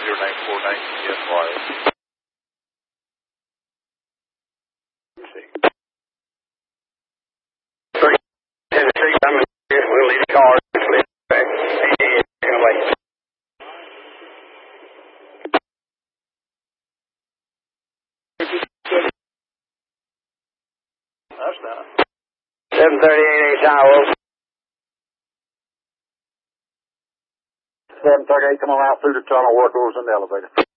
0949 Tennessee, I'm in here. We'll leave the car. Back. That's not. 738 Iowa. 738, come on out through the tunnel, work orders in the elevator.